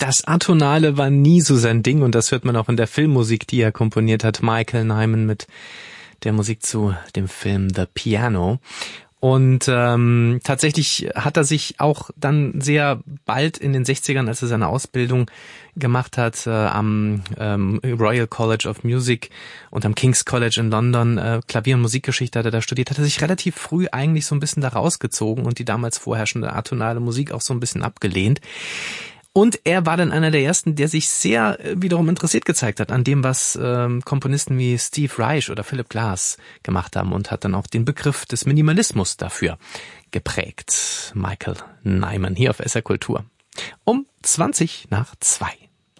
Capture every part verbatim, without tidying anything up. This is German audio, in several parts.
Das Atonale war nie so sein Ding und das hört man auch in der Filmmusik, die er komponiert hat. Michael Nyman mit der Musik zu dem Film The Piano. Und ähm, tatsächlich hat er sich auch dann sehr bald in den sechzigern, als er seine Ausbildung gemacht hat, äh, am ähm, Royal College of Music und am King's College in London, äh, Klavier- und Musikgeschichte hat er da studiert, hat er sich relativ früh eigentlich so ein bisschen da rausgezogen und die damals vorherrschende atonale Musik auch so ein bisschen abgelehnt. Und er war dann einer der ersten, der sich sehr äh, wiederum interessiert gezeigt hat an dem, was ähm, Komponisten wie Steve Reich oder Philip Glass gemacht haben und hat dann auch den Begriff des Minimalismus dafür geprägt. Michael Nyman hier auf S R Kultur. Um zwanzig nach zwei.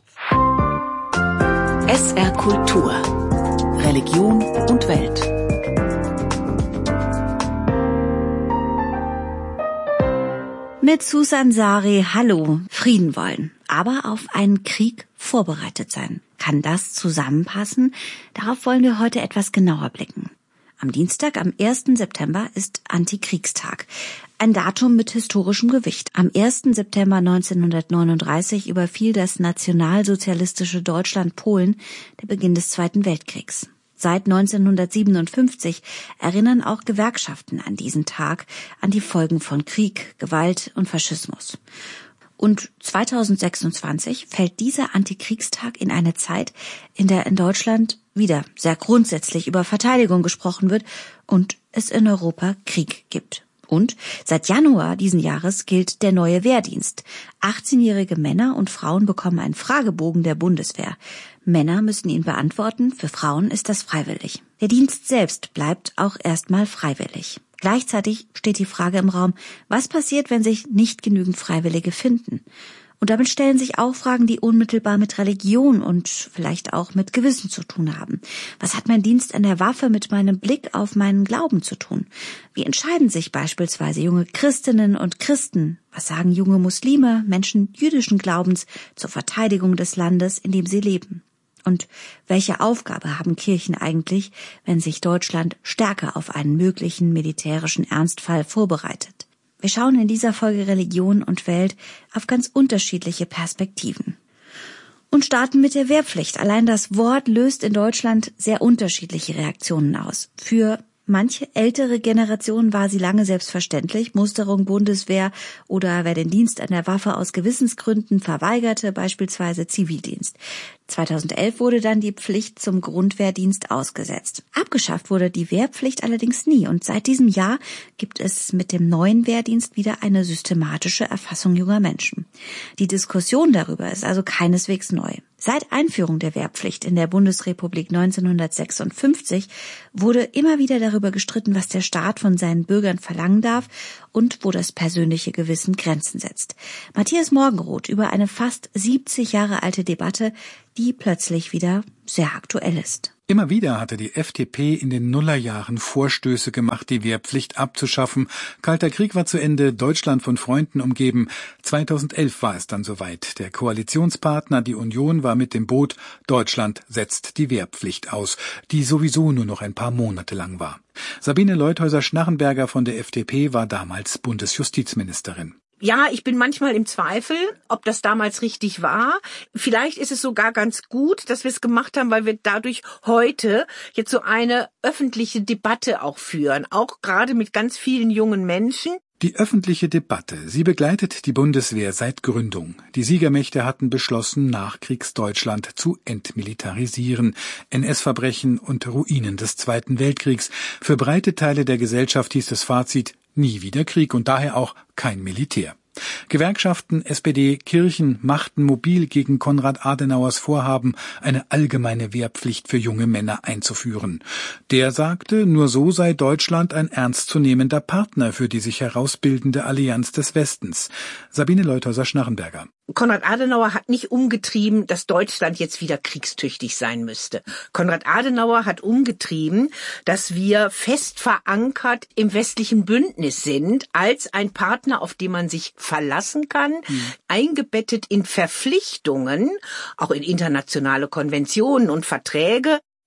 S R Kultur. Religion und Welt. Mit Susan Sari, hallo, Frieden wollen, aber auf einen Krieg vorbereitet sein. Kann das zusammenpassen? Darauf wollen wir heute etwas genauer blicken. Am Dienstag, am ersten September, ist Antikriegstag. Ein Datum mit historischem Gewicht. Am ersten September neunzehnhundertneununddreißig überfiel das nationalsozialistische Deutschland Polen, der Beginn des Zweiten Weltkriegs. Seit neunzehnhundertsiebenundfünfzig erinnern auch Gewerkschaften an diesen Tag, an die Folgen von Krieg, Gewalt und Faschismus. Und zweitausendsechsundzwanzig fällt dieser Antikriegstag in eine Zeit, in der in Deutschland wieder sehr grundsätzlich über Verteidigung gesprochen wird und es in Europa Krieg gibt. Und seit Januar diesen Jahres gilt der neue Wehrdienst. achtzehnjährige Männer und Frauen bekommen einen Fragebogen der Bundeswehr. Männer müssen ihn beantworten, für Frauen ist das freiwillig. Der Dienst selbst bleibt auch erstmal freiwillig. Gleichzeitig steht die Frage im Raum, was passiert, wenn sich nicht genügend Freiwillige finden? Und damit stellen sich auch Fragen, die unmittelbar mit Religion und vielleicht auch mit Gewissen zu tun haben. Was hat mein Dienst an der Waffe mit meinem Blick auf meinen Glauben zu tun? Wie entscheiden sich beispielsweise junge Christinnen und Christen? Was sagen junge Muslime, Menschen jüdischen Glaubens zur Verteidigung des Landes, in dem sie leben? Und welche Aufgabe haben Kirchen eigentlich, wenn sich Deutschland stärker auf einen möglichen militärischen Ernstfall vorbereitet? Wir schauen in dieser Folge Religion und Welt auf ganz unterschiedliche Perspektiven. Und starten mit der Wehrpflicht. Allein das Wort löst in Deutschland sehr unterschiedliche Reaktionen aus. Für manche ältere Generationen war sie lange selbstverständlich. Musterung, Bundeswehr oder wer den Dienst an der Waffe aus Gewissensgründen verweigerte, beispielsweise Zivildienst. zweitausendelf wurde dann die Pflicht zum Grundwehrdienst ausgesetzt. Abgeschafft wurde die Wehrpflicht allerdings nie und seit diesem Jahr gibt es mit dem neuen Wehrdienst wieder eine systematische Erfassung junger Menschen. Die Diskussion darüber ist also keineswegs neu. Seit Einführung der Wehrpflicht in der Bundesrepublik neunzehnhundertsechsundfünfzig wurde immer wieder darüber gestritten, was der Staat von seinen Bürgern verlangen darf und wo das persönliche Gewissen Grenzen setzt. Matthias Morgenroth über eine fast siebzig Jahre alte Debatte, die plötzlich wieder sehr aktuell ist. Immer wieder hatte die F D P in den Nullerjahren Vorstöße gemacht, die Wehrpflicht abzuschaffen. Kalter Krieg war zu Ende, Deutschland von Freunden umgeben. zweitausendelf war es dann soweit. Der Koalitionspartner, die Union, war mit dem Boot. Deutschland setzt die Wehrpflicht aus, die sowieso nur noch ein paar Monate lang war. Sabine Leuthäuser-Schnarrenberger von der F D P war damals Bundesjustizministerin. Ja, ich bin manchmal im Zweifel, ob das damals richtig war. Vielleicht ist es sogar ganz gut, dass wir es gemacht haben, weil wir dadurch heute jetzt so eine öffentliche Debatte auch führen, auch gerade mit ganz vielen jungen Menschen. Die öffentliche Debatte, sie begleitet die Bundeswehr seit Gründung. Die Siegermächte hatten beschlossen, Nachkriegsdeutschland zu entmilitarisieren. N S-Verbrechen und Ruinen des Zweiten Weltkriegs. Für breite Teile der Gesellschaft hieß das Fazit, nie wieder Krieg und daher auch kein Militär. Gewerkschaften, S P D, Kirchen machten mobil gegen Konrad Adenauers Vorhaben, eine allgemeine Wehrpflicht für junge Männer einzuführen. Der sagte, nur so sei Deutschland ein ernstzunehmender Partner für die sich herausbildende Allianz des Westens. Sabine Leuthäuser-Schnarrenberger. Konrad Adenauer hat nicht umgetrieben, dass Deutschland jetzt wieder kriegstüchtig sein müsste. Konrad Adenauer hat umgetrieben, dass wir fest verankert im westlichen Bündnis sind, als ein Partner, auf den man sich verlassen kann, mhm. eingebettet in Verpflichtungen, auch in internationale Konventionen und Verträge.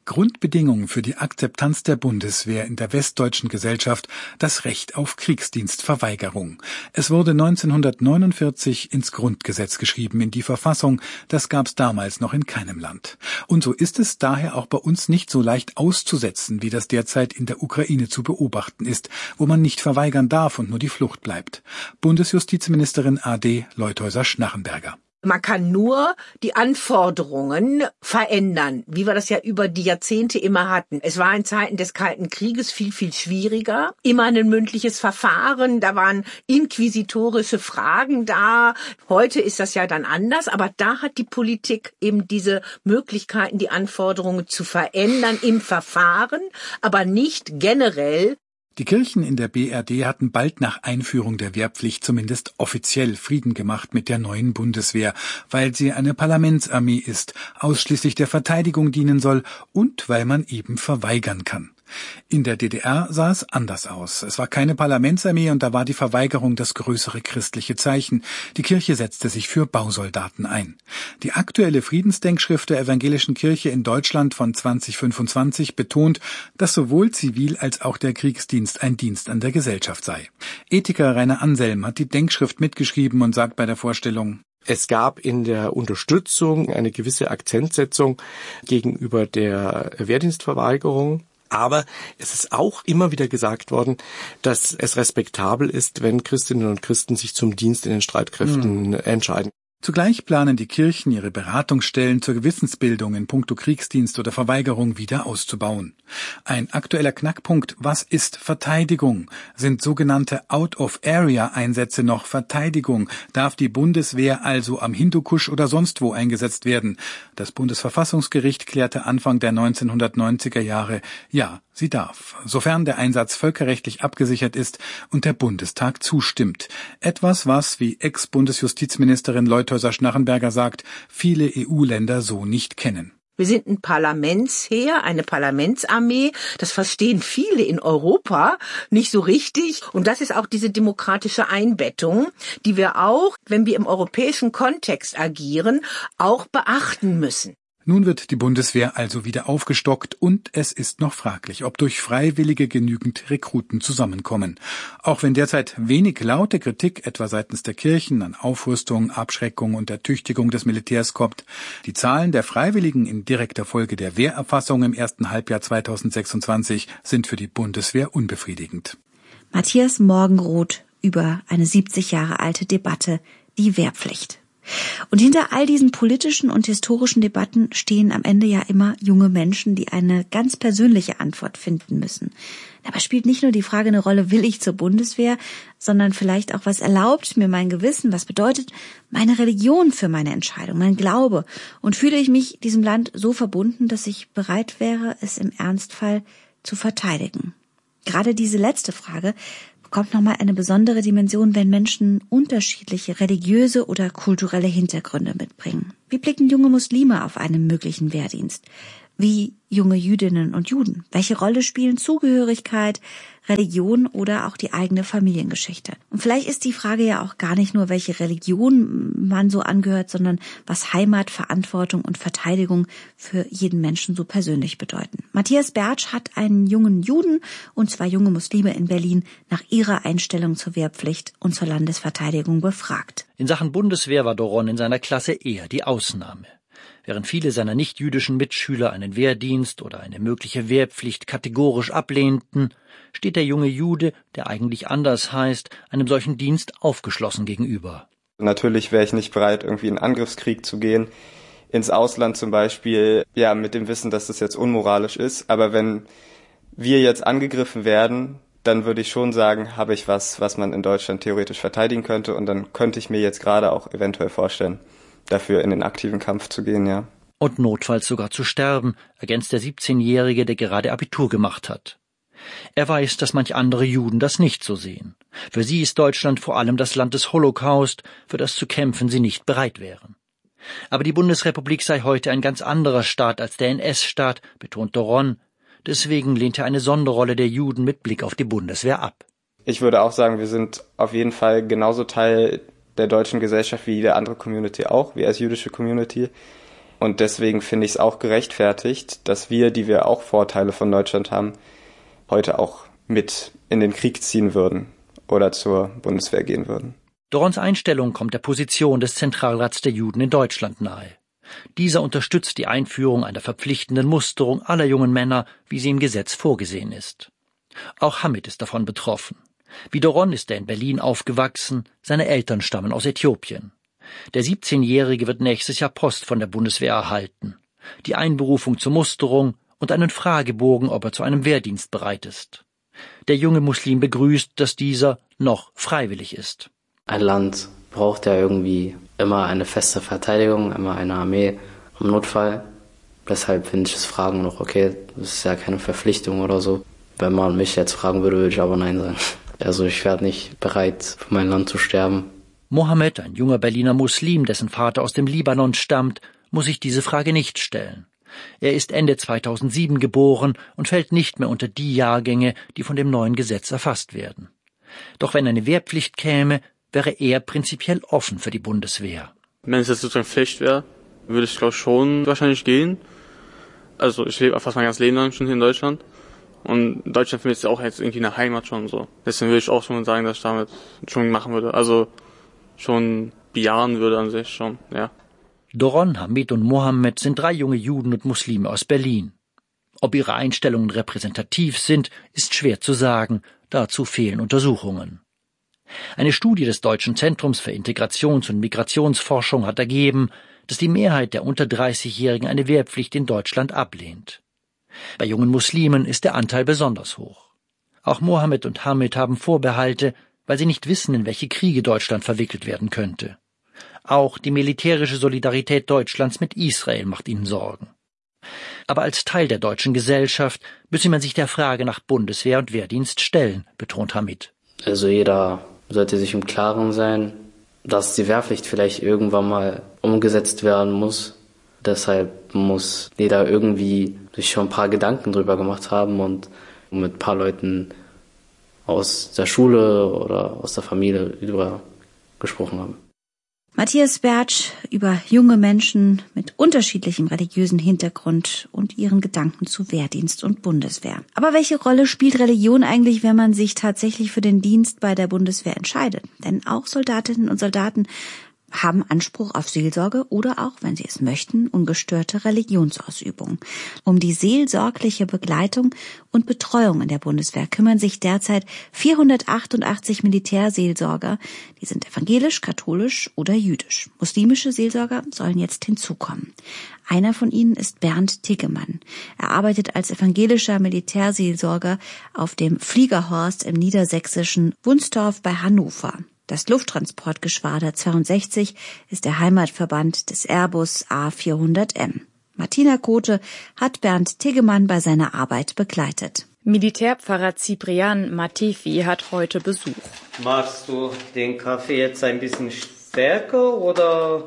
Grundbedingung für die Akzeptanz der Bundeswehr in der westdeutschen Gesellschaft das Recht auf Kriegsdienstverweigerung. Es wurde neunzehnhundertneunundvierzig ins Grundgesetz geschrieben, in die Verfassung. Das gab's damals noch in keinem Land. Und so ist es daher auch bei uns nicht so leicht auszusetzen, wie das derzeit in der Ukraine zu beobachten ist, wo man nicht verweigern darf und nur die Flucht bleibt. Bundesjustizministerin A D Leuthäuser-Schnarrenberger. Man kann nur die Anforderungen verändern, wie wir das ja über die Jahrzehnte immer hatten. Es war in Zeiten des Kalten Krieges viel, viel schwieriger. Immer ein mündliches Verfahren, da waren inquisitorische Fragen da. Heute ist das ja dann anders, aber da hat die Politik eben diese Möglichkeiten, die Anforderungen zu verändern im Verfahren, aber nicht generell. Die Kirchen in der B R D hatten bald nach Einführung der Wehrpflicht zumindest offiziell Frieden gemacht mit der neuen Bundeswehr, weil sie eine Parlamentsarmee ist, ausschließlich der Verteidigung dienen soll und weil man eben verweigern kann. In der D D R sah es anders aus. Es war keine Parlamentsarmee und da war die Verweigerung das größere christliche Zeichen. Die Kirche setzte sich für Bausoldaten ein. Die aktuelle Friedensdenkschrift der Evangelischen Kirche in Deutschland von zwanzig fünfundzwanzig betont, dass sowohl Zivil- als auch der Kriegsdienst ein Dienst an der Gesellschaft sei. Ethiker Rainer Anselm hat die Denkschrift mitgeschrieben und sagt bei der Vorstellung: Es gab in der Unterstützung eine gewisse Akzentsetzung gegenüber der Wehrdienstverweigerung. Aber es ist auch immer wieder gesagt worden, dass es respektabel ist, wenn Christinnen und Christen sich zum Dienst in den Streitkräften mhm. entscheiden. Zugleich planen die Kirchen, ihre Beratungsstellen zur Gewissensbildung in puncto Kriegsdienst oder Verweigerung wieder auszubauen. Ein aktueller Knackpunkt: Was ist Verteidigung? Sind sogenannte Out-of-Area-Einsätze noch Verteidigung? Darf die Bundeswehr also am Hindukusch oder sonst wo eingesetzt werden? Das Bundesverfassungsgericht klärte Anfang der neunzehnhundertneunziger Jahre: Ja, sie darf, sofern der Einsatz völkerrechtlich abgesichert ist und der Bundestag zustimmt. Etwas, was, wie Ex-Bundesjustizministerin Leuthäuser-Schnarrenberger sagt, viele E U-Länder so nicht kennen. Wir sind ein Parlamentsheer, eine Parlamentsarmee. Das verstehen viele in Europa nicht so richtig. Und das ist auch diese demokratische Einbettung, die wir auch, wenn wir im europäischen Kontext agieren, auch beachten müssen. Nun wird die Bundeswehr also wieder aufgestockt und es ist noch fraglich, ob durch Freiwillige genügend Rekruten zusammenkommen. Auch wenn derzeit wenig laute Kritik etwa seitens der Kirchen an Aufrüstung, Abschreckung und Ertüchtigung des Militärs kommt, die Zahlen der Freiwilligen in direkter Folge der Wehrerfassung im ersten Halbjahr zweitausendsechsundzwanzig sind für die Bundeswehr unbefriedigend. Matthias Morgenroth über eine siebzig Jahre alte Debatte, die Wehrpflicht. Und hinter all diesen politischen und historischen Debatten stehen am Ende ja immer junge Menschen, die eine ganz persönliche Antwort finden müssen. Dabei spielt nicht nur die Frage eine Rolle, will ich zur Bundeswehr, sondern vielleicht auch, was erlaubt mir mein Gewissen, was bedeutet meine Religion für meine Entscheidung, mein Glaube, und fühle ich mich diesem Land so verbunden, dass ich bereit wäre, es im Ernstfall zu verteidigen. Gerade diese letzte Frage bekommt nochmal eine besondere Dimension, wenn Menschen unterschiedliche religiöse oder kulturelle Hintergründe mitbringen. Wie blicken junge Muslime auf einen möglichen Wehrdienst? Wie junge Jüdinnen und Juden? Welche Rolle spielen Zugehörigkeit, Religion oder auch die eigene Familiengeschichte? Und vielleicht ist die Frage ja auch gar nicht nur, welche Religion man so angehört, sondern was Heimat, Verantwortung und Verteidigung für jeden Menschen so persönlich bedeuten. Matthias Bertsch hat einen jungen Juden und zwei junge Muslime in Berlin nach ihrer Einstellung zur Wehrpflicht und zur Landesverteidigung befragt. In Sachen Bundeswehr war Doron in seiner Klasse eher die Ausnahme. Während viele seiner nichtjüdischen Mitschüler einen Wehrdienst oder eine mögliche Wehrpflicht kategorisch ablehnten, steht der junge Jude, der eigentlich anders heißt, einem solchen Dienst aufgeschlossen gegenüber. Natürlich wäre ich nicht bereit, irgendwie in einen Angriffskrieg zu gehen, ins Ausland zum Beispiel, ja, mit dem Wissen, dass das jetzt unmoralisch ist. Aber wenn wir jetzt angegriffen werden, dann würde ich schon sagen, habe ich was, was man in Deutschland theoretisch verteidigen könnte. Und dann könnte ich mir jetzt gerade auch eventuell vorstellen, dafür in den aktiven Kampf zu gehen, ja. Und notfalls sogar zu sterben, ergänzt der siebzehnjährige, der gerade Abitur gemacht hat. Er weiß, dass manch andere Juden das nicht so sehen. Für sie ist Deutschland vor allem das Land des Holocaust, für das zu kämpfen sie nicht bereit wären. Aber die Bundesrepublik sei heute ein ganz anderer Staat als der N S-Staat, betont Doron. Deswegen lehnt er eine Sonderrolle der Juden mit Blick auf die Bundeswehr ab. Ich würde auch sagen, wir sind auf jeden Fall genauso Teil der deutschen Gesellschaft wie jede andere Community auch, wir als jüdische Community. Und deswegen finde ich es auch gerechtfertigt, dass wir, die wir auch Vorteile von Deutschland haben, heute auch mit in den Krieg ziehen würden oder zur Bundeswehr gehen würden. Dorons Einstellung kommt der Position des Zentralrats der Juden in Deutschland nahe. Dieser unterstützt die Einführung einer verpflichtenden Musterung aller jungen Männer, wie sie im Gesetz vorgesehen ist. Auch Hamid ist davon betroffen. Wie Doron ist er in Berlin aufgewachsen, seine Eltern stammen aus Äthiopien. Der siebzehnjährige wird nächstes Jahr Post von der Bundeswehr erhalten, die Einberufung zur Musterung und einen Fragebogen, ob er zu einem Wehrdienst bereit ist. Der junge Muslim begrüßt, dass dieser noch freiwillig ist. Ein Land braucht ja irgendwie immer eine feste Verteidigung, immer eine Armee im Notfall. Deshalb finde ich das Fragen noch okay, das ist ja keine Verpflichtung oder so. Wenn man mich jetzt fragen würde, würde ich aber nein sagen. Also ich werde nicht bereit, für mein Land zu sterben. Mohammed, ein junger Berliner Muslim, dessen Vater aus dem Libanon stammt, muss sich diese Frage nicht stellen. Er ist Ende zweitausendsieben geboren und fällt nicht mehr unter die Jahrgänge, die von dem neuen Gesetz erfasst werden. Doch wenn eine Wehrpflicht käme, wäre er prinzipiell offen für die Bundeswehr. Wenn es jetzt sozusagen Pflicht wäre, würde ich glaube schon wahrscheinlich gehen. Also ich lebe fast mein ganzes Leben lang schon hier in Deutschland. Und Deutschland für mich ist ja auch jetzt irgendwie eine Heimat schon so. Deswegen würde ich auch schon sagen, dass ich damit schon machen würde. Also schon bejahen würde an sich schon, ja. Doron, Hamid und Mohammed sind drei junge Juden und Muslime aus Berlin. Ob ihre Einstellungen repräsentativ sind, ist schwer zu sagen, dazu fehlen Untersuchungen. Eine Studie des Deutschen Zentrums für Integrations- und Migrationsforschung hat ergeben, dass die Mehrheit der unter dreißigjährigen eine Wehrpflicht in Deutschland ablehnt. Bei jungen Muslimen ist der Anteil besonders hoch. Auch Mohammed und Hamid haben Vorbehalte, weil sie nicht wissen, in welche Kriege Deutschland verwickelt werden könnte. Auch die militärische Solidarität Deutschlands mit Israel macht ihnen Sorgen. Aber als Teil der deutschen Gesellschaft müsse man sich der Frage nach Bundeswehr und Wehrdienst stellen, betont Hamid. Also jeder sollte sich im Klaren sein, dass die Wehrpflicht vielleicht irgendwann mal umgesetzt werden muss. Deshalb muss jeder irgendwie sich schon ein paar Gedanken drüber gemacht haben und mit ein paar Leuten aus der Schule oder aus der Familie darüber gesprochen haben. Matthias Bertsch über junge Menschen mit unterschiedlichem religiösen Hintergrund und ihren Gedanken zu Wehrdienst und Bundeswehr. Aber welche Rolle spielt Religion eigentlich, wenn man sich tatsächlich für den Dienst bei der Bundeswehr entscheidet? Denn auch Soldatinnen und Soldaten haben Anspruch auf Seelsorge oder auch, wenn sie es möchten, ungestörte Religionsausübung. Um die seelsorgliche Begleitung und Betreuung in der Bundeswehr kümmern sich derzeit vierhundertachtundachtzig Militärseelsorger. Die sind evangelisch, katholisch oder jüdisch. Muslimische Seelsorger sollen jetzt hinzukommen. Einer von ihnen ist Bernd Tiggemann. Er arbeitet als evangelischer Militärseelsorger auf dem Fliegerhorst im niedersächsischen Wunstorf bei Hannover. Das Lufttransportgeschwader zweiundsechzig ist der Heimatverband des Airbus A vierhundert M. Martina Kote hat Bernd Tiggemann bei seiner Arbeit begleitet. Militärpfarrer Cyprian Matefi hat heute Besuch. Machst du den Kaffee jetzt ein bisschen stärker oder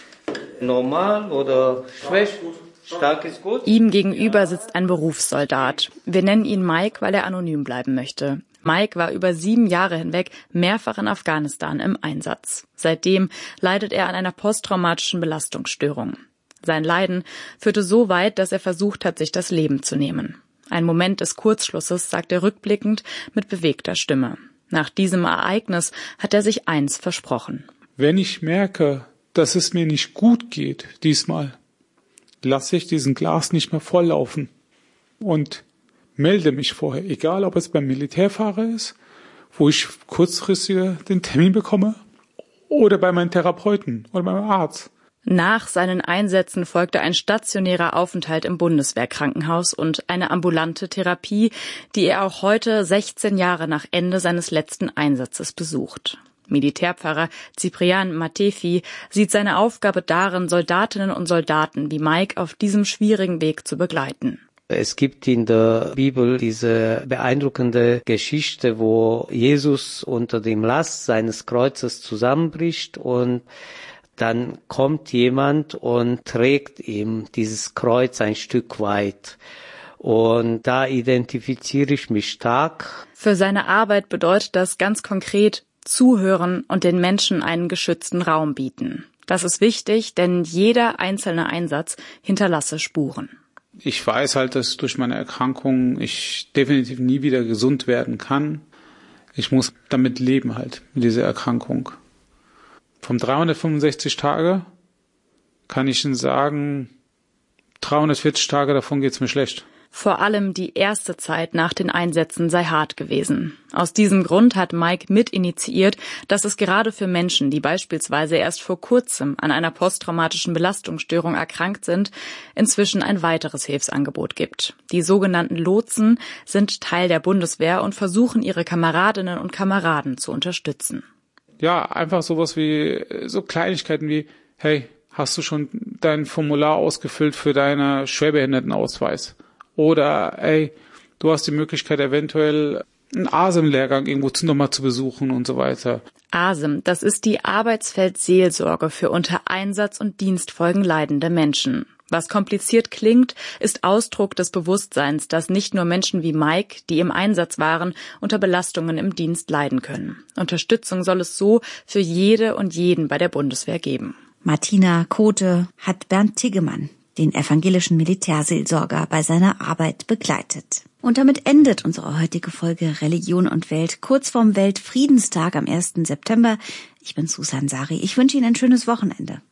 normal oder schwach? Stark ist gut. Ihm gegenüber sitzt ein Berufssoldat. Wir nennen ihn Mike, weil er anonym bleiben möchte. Mike war über sieben Jahre hinweg mehrfach in Afghanistan im Einsatz. Seitdem leidet er an einer posttraumatischen Belastungsstörung. Sein Leiden führte so weit, dass er versucht hat, sich das Leben zu nehmen. Ein Moment des Kurzschlusses, sagt er rückblickend mit bewegter Stimme. Nach diesem Ereignis hat er sich eins versprochen. Wenn ich merke, dass es mir nicht gut geht diesmal, lasse ich diesen Glas nicht mehr volllaufen und melde mich vorher, egal ob es beim Militärfahrer ist, wo ich kurzfristig den Termin bekomme, oder bei meinem Therapeuten oder beim Arzt. Nach seinen Einsätzen folgte ein stationärer Aufenthalt im Bundeswehrkrankenhaus und eine ambulante Therapie, die er auch heute, sechzehn Jahre nach Ende seines letzten Einsatzes, besucht. Militärpfarrer Cyprian Matefi sieht seine Aufgabe darin, Soldatinnen und Soldaten wie Mike auf diesem schwierigen Weg zu begleiten. Es gibt in der Bibel diese beeindruckende Geschichte, wo Jesus unter dem Last seines Kreuzes zusammenbricht und dann kommt jemand und trägt ihm dieses Kreuz ein Stück weit. Und da identifiziere ich mich stark. Für seine Arbeit bedeutet das ganz konkret zuhören und den Menschen einen geschützten Raum bieten. Das ist wichtig, denn jeder einzelne Einsatz hinterlasse Spuren. Ich weiß halt, dass durch meine Erkrankung ich definitiv nie wieder gesund werden kann. Ich muss damit leben halt, mit dieser Erkrankung. Vom dreihundertfünfundsechzig Tage kann ich Ihnen sagen, dreihundertvierzig Tage davon geht's mir schlecht. Vor allem die erste Zeit nach den Einsätzen sei hart gewesen. Aus diesem Grund hat Mike mit initiiert, dass es gerade für Menschen, die beispielsweise erst vor kurzem an einer posttraumatischen Belastungsstörung erkrankt sind, inzwischen ein weiteres Hilfsangebot gibt. Die sogenannten Lotsen sind Teil der Bundeswehr und versuchen, ihre Kameradinnen und Kameraden zu unterstützen. Ja, einfach sowas wie, so Kleinigkeiten wie, hey, hast du schon dein Formular ausgefüllt für deinen Schwerbehindertenausweis? Oder, ey, du hast die Möglichkeit, eventuell einen A S I M-Lehrgang irgendwo nochmal zu besuchen und so weiter. A S I M, das ist die Arbeitsfeldseelsorge für unter Einsatz- und Dienstfolgen leidende Menschen. Was kompliziert klingt, ist Ausdruck des Bewusstseins, dass nicht nur Menschen wie Mike, die im Einsatz waren, unter Belastungen im Dienst leiden können. Unterstützung soll es so für jede und jeden bei der Bundeswehr geben. Martina Kote hat Bernd Tiggemann, den evangelischen Militärseelsorger, bei seiner Arbeit begleitet. Und damit endet unsere heutige Folge Religion und Welt kurz vorm Weltfriedenstag am ersten September. Ich bin Susan Sari. Ich wünsche Ihnen ein schönes Wochenende.